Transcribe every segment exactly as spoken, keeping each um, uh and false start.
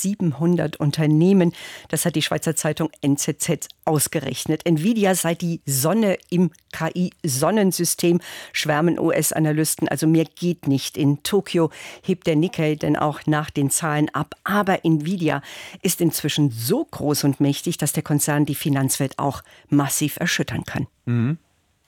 siebenhundert Unternehmen. Das hat die Schweizer Zeitung N Z Z ausgerechnet. Nvidia sei die Sonne im K I-Sonnensystem, schwärmen U S-Analysten. Also mehr geht nicht. In Tokio hebt der Nikkei denn auch nach den Zahlen ab. Aber Nvidia ist inzwischen so groß und mächtig, dass der Konzern die Finanzwelt auch massiv erschüttern kann. Mhm.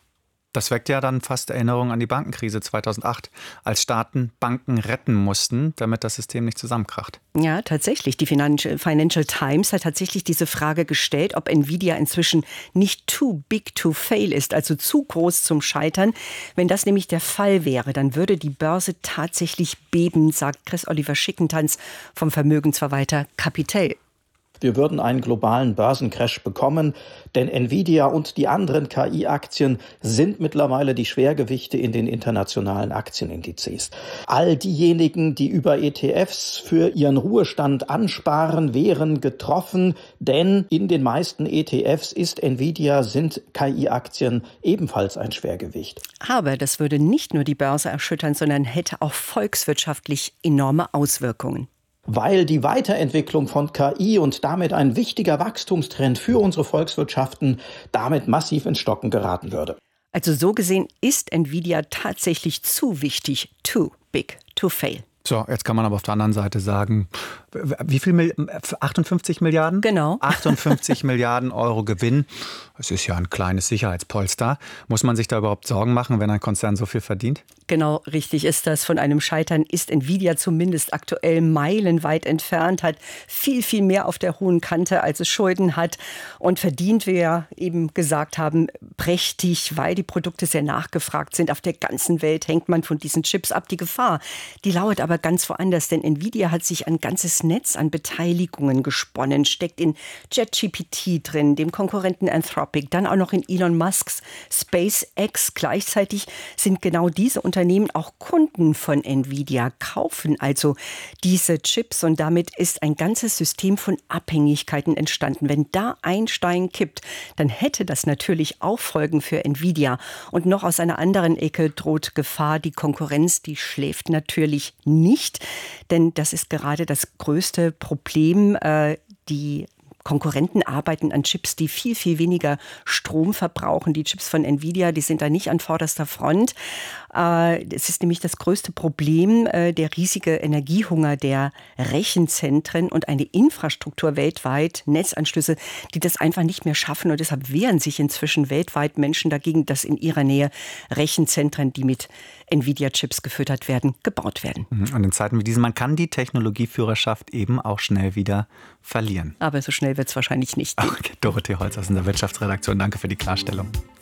Das weckt ja dann fast Erinnerungen an die Bankenkrise zweitausendacht, als Staaten Banken retten mussten, damit das System nicht zusammenkracht. Ja, tatsächlich. Die Financial Times hat tatsächlich diese Frage gestellt, ob Nvidia inzwischen nicht too big to fail ist, also zu groß zum Scheitern. Wenn das nämlich der Fall wäre, dann würde die Börse tatsächlich beben, sagt Chris-Oliver Schickentanz vom Vermögensverwalter Capital. Wir würden einen globalen Börsencrash bekommen, denn Nvidia und die anderen K I-Aktien sind mittlerweile die Schwergewichte in den internationalen Aktienindizes. All diejenigen, die über E T Fs für ihren Ruhestand ansparen, wären getroffen, denn in den meisten E T Fs ist Nvidia, sind K I-Aktien ebenfalls ein Schwergewicht. Aber das würde nicht nur die Börse erschüttern, sondern hätte auch volkswirtschaftlich enorme Auswirkungen. Weil die Weiterentwicklung von K I und damit ein wichtiger Wachstumstrend für unsere Volkswirtschaften damit massiv ins Stocken geraten würde. Also so gesehen ist Nvidia tatsächlich zu wichtig, too big to fail. So, jetzt kann man aber auf der anderen Seite sagen, wie viel? achtundfünfzig Milliarden? Genau. achtundfünfzig Milliarden Euro Gewinn. Das ist ja ein kleines Sicherheitspolster. Muss man sich da überhaupt Sorgen machen, wenn ein Konzern so viel verdient? Genau, richtig ist das. Von einem Scheitern ist Nvidia zumindest aktuell meilenweit entfernt, hat viel, viel mehr auf der hohen Kante, als es Schulden hat und verdient, wie wir eben gesagt haben, prächtig, weil die Produkte sehr nachgefragt sind. Auf der ganzen Welt hängt man von diesen Chips ab. Die Gefahr, die lauert aber ganz woanders, denn Nvidia hat sich ein ganzes Netz an Beteiligungen gesponnen, steckt in ChatGPT drin, dem Konkurrenten Anthropic, dann auch noch in Elon Musks SpaceX. Gleichzeitig sind genau diese Unternehmen auch Kunden von Nvidia, kaufen also diese Chips und damit ist ein ganzes System von Abhängigkeiten entstanden. Wenn da ein Stein kippt, dann hätte das natürlich auch Folgen für Nvidia. Und noch aus einer anderen Ecke droht Gefahr. Die Konkurrenz, die schläft natürlich nicht, denn das ist gerade das größte Problem, äh, die Konkurrenten arbeiten an Chips, die viel, viel weniger Strom verbrauchen. Die Chips von Nvidia, die sind da nicht an vorderster Front. Es ist nämlich das größte Problem, der riesige Energiehunger der Rechenzentren und eine Infrastruktur weltweit, Netzanschlüsse, die das einfach nicht mehr schaffen. Und deshalb wehren sich inzwischen weltweit Menschen dagegen, dass in ihrer Nähe Rechenzentren, die mit Nvidia-Chips gefüttert werden, gebaut werden. Und in Zeiten wie diesen, man kann die Technologieführerschaft eben auch schnell wieder verlieren. Aber so schnell wird es wahrscheinlich nicht gehen. Okay, Dorothee Holz aus der Wirtschaftsredaktion, danke für die Klarstellung.